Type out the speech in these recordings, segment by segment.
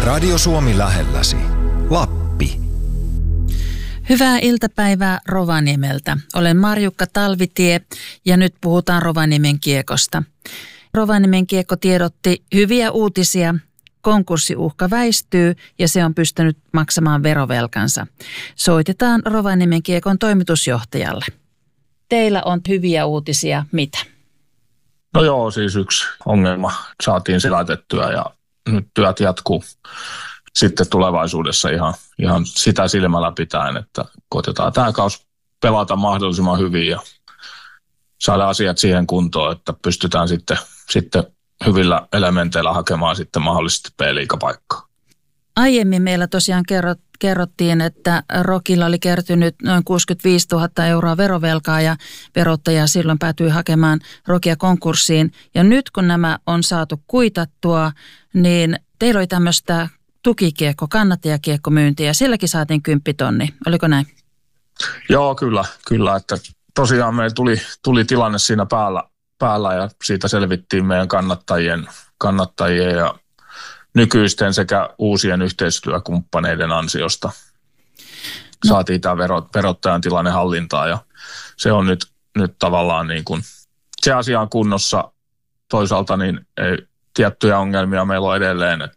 Radio Suomi lähelläsi. Lappi. Hyvää iltapäivää Rovaniemeltä. Olen Marjukka Talvitie ja nyt puhutaan Rovaniemen Kiekosta. Rovaniemen Kiekko tiedotti hyviä uutisia. Konkurssiuhka väistyy ja se on pystynyt maksamaan verovelkansa. Soitetaan Rovaniemen Kiekon toimitusjohtajalle. Teillä on hyviä uutisia. Mitä? No joo, siis yksi ongelma saatiin selätettyä ja nyt työt jatkuu sitten tulevaisuudessa ihan sitä silmällä pitäen, että koitetaan tämä kausi pelata mahdollisimman hyvin ja saada asiat siihen kuntoon, että pystytään sitten hyvillä elementeillä hakemaan sitten mahdollisesti B-liigapaikkaa. Aiemmin meillä tosiaan kerrottiin, että Rokilla oli kertynyt noin 65 000 euroa verovelkaa ja verottaja silloin päätyi hakemaan Rokia konkurssiin. Ja nyt kun nämä on saatu kuitattua, niin teillä oli tämmöistä tukikiekko, kannattajakiekkomyyntiä ja silläkin saatiin 10 000. Oliko näin? Joo, kyllä. Että tosiaan meillä tuli tilanne siinä päällä ja siitä selvittiin meidän kannattajien ja nykyisten sekä uusien yhteistyökumppaneiden ansiosta. Saatiin tämä verottajan tilanne hallintaan ja se on nyt tavallaan niin kuin se asia on kunnossa. Toisaalta niin tiettyjä ongelmia meillä on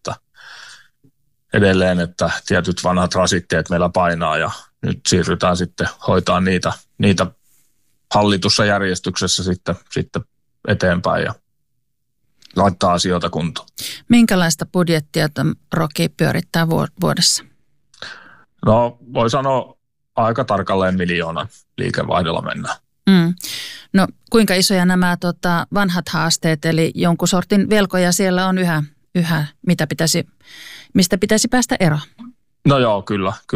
edelleen, että tietyt vanhat rasitteet meillä painaa ja nyt siirrytään sitten hoitaa niitä hallitussa järjestyksessä sitten eteenpäin ja laittaa asioita kuntoon. Minkälaista budjettia Roki pyörittää vuodessa? No voi sanoa aika tarkalleen 1 miljoonan liikevaihdolla mennään. No kuinka isoja nämä vanhat haasteet, eli jonkun sortin velkoja siellä on yhä mistä pitäisi päästä eroon? No joo, kyllä